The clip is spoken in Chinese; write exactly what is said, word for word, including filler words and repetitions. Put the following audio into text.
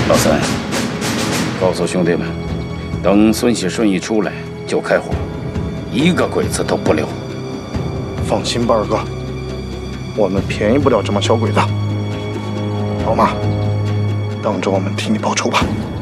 老三，告诉兄弟们，等孙喜顺一出来就开火，一个鬼子都不留。 放心吧，二哥，我们便宜不了这帮小鬼子。老马，等着我们替你报仇吧。